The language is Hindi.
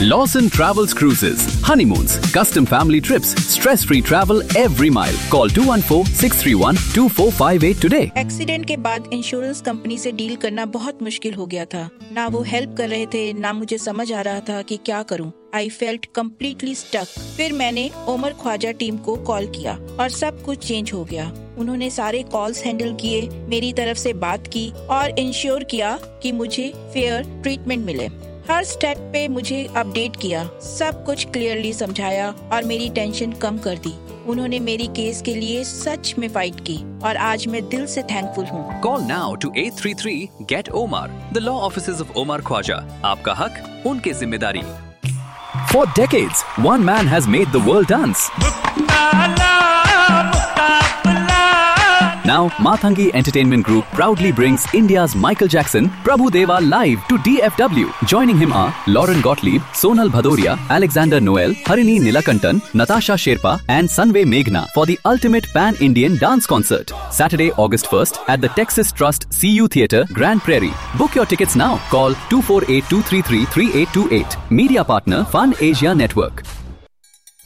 Lawson Travels Cruises. Honeymoons, custom family trips, stress-free travel every mile. Call 214-631-2458 today. Accident के बाद इंश्योरेंस कंपनी से डील करना बहुत मुश्किल हो गया था। ना वो हेल्प कर रहे थे, ना मुझे समझ आ रहा था कि क्या करूं। I felt completely stuck. फिर मैंने ओमर ख्वाजा टीम को कॉल किया और सब कुछ चेंज हो गया। उन्होंने सारे कॉल्स हैंडल किए, मेरी तरफ से बात की और इंश्योर किया कि मुझे फेयर ट्रीटमेंट मिले। हर स्टेप पे मुझे अपडेट किया, सब कुछ क्लियरली समझाया और मेरी टेंशन कम कर दी। उन्होंने मेरी केस के लिए सच में फाइट की और आज मैं दिल से थैंकफुल हूँ। Call now to 833-GET-OMAR. The law offices of Omar Khwaja. आपका हक, उनकी जिम्मेदारी। For decades, one man has made the world dance. Now, Mathangi Entertainment Group proudly brings India's Michael Jackson, Prabhu Deva live to DFW. Joining him are Lauren Gottlieb, Sonal Bhadoria, Alexander Noel, Harini Nilakantan, Natasha Sherpa and Sanve Meghna for the ultimate pan-Indian dance concert. Saturday, August 1st at the Texas Trust CU Theatre, Grand Prairie. Book your tickets now. Call 248-233-3828. Media partner Fun Asia Network.